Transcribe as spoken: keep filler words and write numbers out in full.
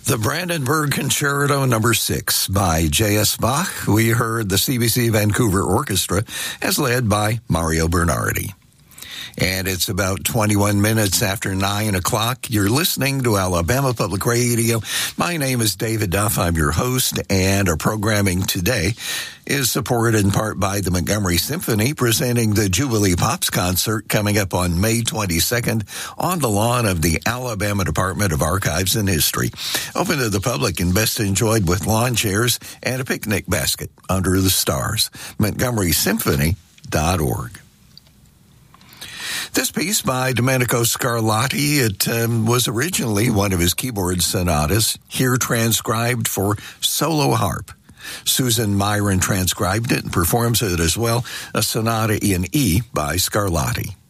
The Brandenburg Concerto Number Six by J S Bach. We heard the C B C Vancouver Orchestra as led by Mario Bernardi. And it's about twenty-one minutes after nine o'clock. You're listening to Alabama Public Radio. My name is David Duff. I'm your host, and our programming today is supported in part by the Montgomery Symphony, presenting the Jubilee Pops concert coming up on May twenty-second on the lawn of the Alabama Department of Archives and History. Open to the public and best enjoyed with lawn chairs and a picnic basket under the stars. Montgomery Symphony dot org. This piece by Domenico Scarlatti, it um, was originally one of his keyboard sonatas, here transcribed for solo harp. Susan Myron transcribed it and performs it as well, a sonata in E by Scarlatti.